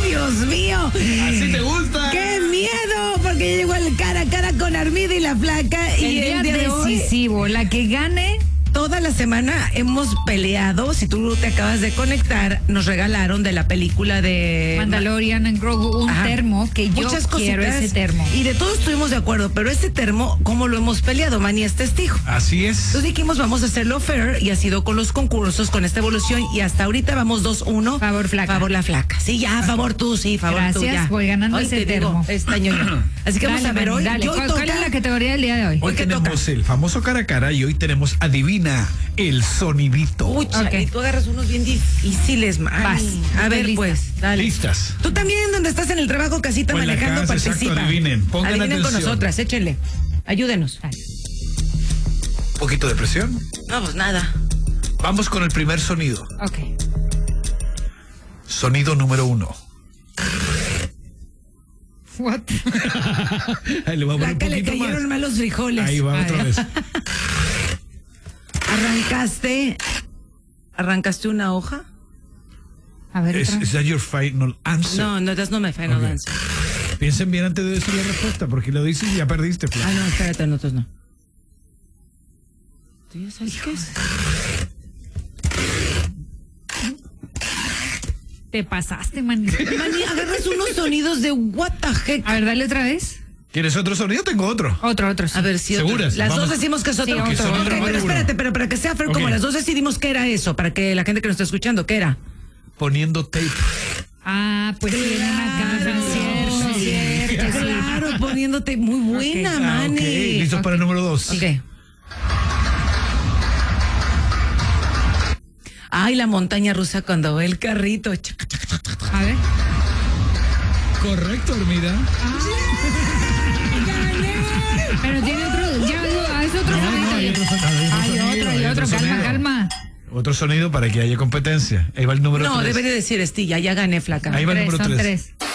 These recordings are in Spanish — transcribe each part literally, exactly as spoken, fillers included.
Dios mío. Así te gusta. ¡Qué miedo! Porque llegó el cara a cara con Armida y la Flaca. El y día, el día de hoy, decisivo, la que gane. toda la semana hemos peleado. Si tú te acabas de conectar, nos regalaron de la película de Mandalorian en Grogu un Ajá. termo que yo Muchas quiero cositas, ese termo. Y de todos estuvimos de acuerdo, pero este termo, ¿cómo lo hemos peleado? Manny es testigo. Así es. Entonces dijimos, vamos a hacerlo fair, y ha sido con los concursos, con esta evolución, y hasta ahorita vamos dos uno. Favor Flaca. Favor la Flaca. Sí, ya, favor tú, sí, favor tú, Gracias, ya. voy ganando Hoy ese te digo, termo. está ñoño. Así que Dale, vamos a ver Manny, hoy. dale. Y hoy ¿Cuál, toca- cuál es la categoría del día de hoy? Hoy ¿qué tenemos toca? el famoso cara a cara y hoy tenemos adivina el sonidito. Pucha, Ok. y tú agarras unos bien difíciles, Manny. Vas, A estoy ver, lista. pues, dale. Listas. Tú también, donde estás en el trabajo, casita, O en la manejando, casa, participa. exacto, adivinen, pongan Adivinen con atención. nosotras, échenle. Ayúdenos. Dale. Un poquito de presión. No, pues nada. Vamos con el primer sonido. Ok. Sonido número uno. What? Ahí le vamos a poner un Flaca, le poquito cayeron más. mal los frijoles. Ahí va A otra ver. vez. Arrancaste. ¿Arrancaste una hoja? A ver, ¿Es otra. is that your final answer? No, no, that's not my final Ok. answer. Piensen bien antes de decir la respuesta, porque lo dices y ya perdiste, Flaca. Ah, no, espérate, nosotros no. ¿Tú ya sabes qué es? Te pasaste, man. Manny, agarras unos sonidos de what the heck. A ver, dale otra vez. ¿Quieres otro sonido? Tengo otro. Otro, otro. sí. A ver si otro. ¿Seguras? Las Vamos. dos decimos que es otro. Sí, Ok, otro, ok, otro, pero otro. espérate, pero para que sea fair, Ok. como las dos decidimos qué era eso, para que la gente que nos está escuchando, ¿qué era? Poniendo tape. Ah, pues sí, en una caja, cierto, cierto. sí. Claro, poniéndote muy buena, Ok. Ah, Manny. ok. ¿Listos para el número dos? Ok. Ay, la montaña rusa cuando ve el carrito. Chaca, chaca, chaca, chaca. A ver. Correcto, Armida. Pero tiene otro, ya, es otro No, no, sonido. hay otro son- hay otro Hay sonido, otro, hay hay otro, otro calma, sonido. calma. Otro sonido para que haya competencia. Ahí va el número No, tres. debería decir Estilla, ya gané, flaca. Ahí va el Tres, número son tres. tres.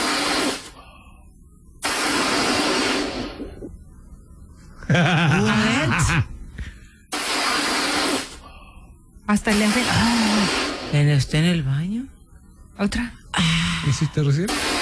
What? Hasta el lente. Ah, ¿En- ¿Está en el baño? otra. ¿Hiciste recién?